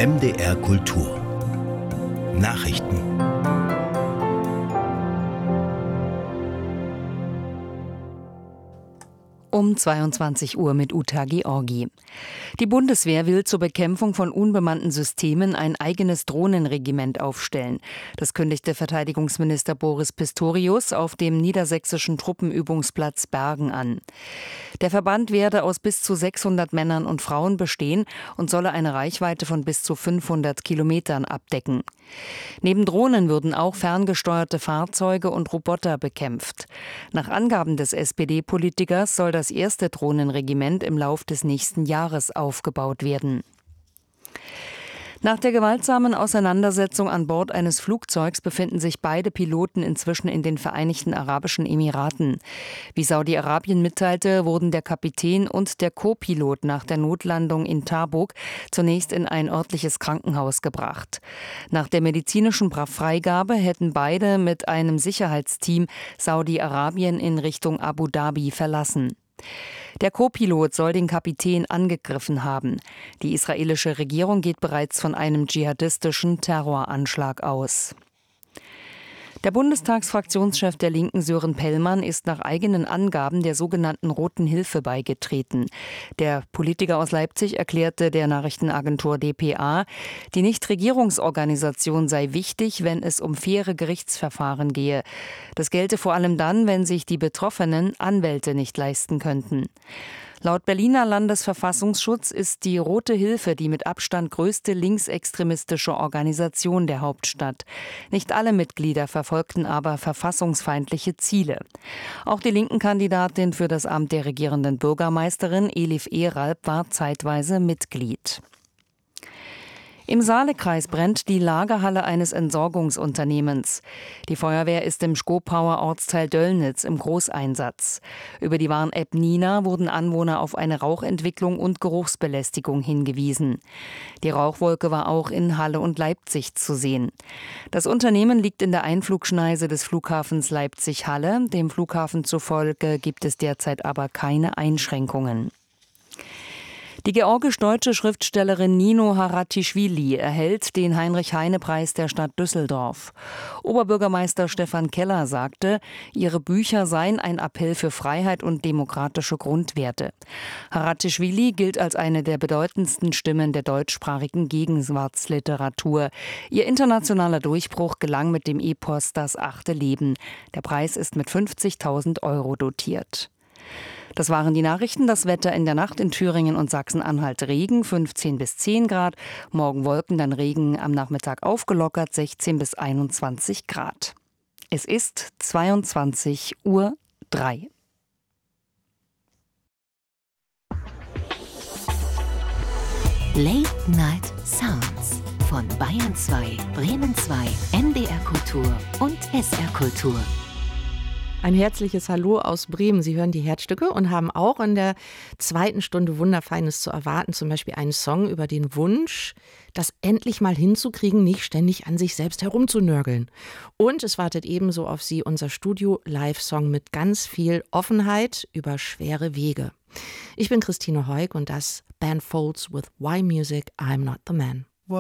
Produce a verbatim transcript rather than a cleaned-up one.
M D R Kultur Nachrichten. Um zweiundzwanzig Uhr mit Uta Georgi. Die Bundeswehr will zur Bekämpfung von unbemannten Systemen ein eigenes Drohnenregiment aufstellen. Das kündigte Verteidigungsminister Boris Pistorius auf dem niedersächsischen Truppenübungsplatz Bergen an. Der Verband werde aus bis zu sechshundert Männern und Frauen bestehen und solle eine Reichweite von bis zu fünfhundert Kilometern abdecken. Neben Drohnen würden auch ferngesteuerte Fahrzeuge und Roboter bekämpft. Nach Angaben des S P D-Politikers soll das erste Drohnenregiment im Lauf des nächsten Jahres aufgebaut werden. Nach der gewaltsamen Auseinandersetzung an Bord eines Flugzeugs befinden sich beide Piloten inzwischen in den Vereinigten Arabischen Emiraten. Wie Saudi-Arabien mitteilte, wurden der Kapitän und der Co-Pilot nach der Notlandung in Tabuk zunächst in ein örtliches Krankenhaus gebracht. Nach der medizinischen Freigabe hätten beide mit einem Sicherheitsteam Saudi-Arabien in Richtung Abu Dhabi verlassen. Der Co-Pilot soll den Kapitän angegriffen haben. Die israelische Regierung geht bereits von einem dschihadistischen Terroranschlag aus. Der Bundestagsfraktionschef der Linken Sören Pellmann ist nach eigenen Angaben der sogenannten Roten Hilfe beigetreten. Der Politiker aus Leipzig erklärte der Nachrichtenagentur D P A, die Nichtregierungsorganisation sei wichtig, wenn es um faire Gerichtsverfahren gehe. Das gelte vor allem dann, wenn sich die Betroffenen Anwälte nicht leisten könnten. Laut Berliner Landesverfassungsschutz ist die Rote Hilfe die mit Abstand größte linksextremistische Organisation der Hauptstadt. Nicht alle Mitglieder verfolgten aber verfassungsfeindliche Ziele. Auch die linken Kandidatin für das Amt der regierenden Bürgermeisterin Elif Eralp war zeitweise Mitglied. Im Saalekreis brennt die Lagerhalle eines Entsorgungsunternehmens. Die Feuerwehr ist im Schkopauer Ortsteil Döllnitz im Großeinsatz. Über die Warn-App Nina wurden Anwohner auf eine Rauchentwicklung und Geruchsbelästigung hingewiesen. Die Rauchwolke war auch in Halle und Leipzig zu sehen. Das Unternehmen liegt in der Einflugschneise des Flughafens Leipzig-Halle. Dem Flughafen zufolge gibt es derzeit aber keine Einschränkungen. Die georgisch-deutsche Schriftstellerin Nino Haratischvili erhält den Heinrich-Heine-Preis der Stadt Düsseldorf. Oberbürgermeister Stefan Keller sagte, ihre Bücher seien ein Appell für Freiheit und demokratische Grundwerte. Haratischvili gilt als eine der bedeutendsten Stimmen der deutschsprachigen Gegenwartsliteratur. Ihr internationaler Durchbruch gelang mit dem Epos Das achte Leben. Der Preis ist mit fünfzigtausend Euro dotiert. Das waren die Nachrichten. Das Wetter in der Nacht in Thüringen und Sachsen-Anhalt Regen, fünfzehn bis zehn Grad. Morgen Wolken, dann Regen, am Nachmittag aufgelockert, sechzehn bis einundzwanzig Grad. Es ist zweiundzwanzig Uhr drei. Late Night Sounds von Bayern zwei, Bremen zwei, M D R Kultur und S R Kultur. Ein herzliches Hallo aus Bremen. Sie hören die Herzstücke und haben auch in der zweiten Stunde Wunderfeines zu erwarten. Zum Beispiel einen Song über den Wunsch, das endlich mal hinzukriegen, nicht ständig an sich selbst herumzunörgeln. Und es wartet ebenso auf Sie unser Studio-Live-Song mit ganz viel Offenheit über schwere Wege. Ich bin Christine Heug und das Band Folds with Why Music, I'm Not the Man.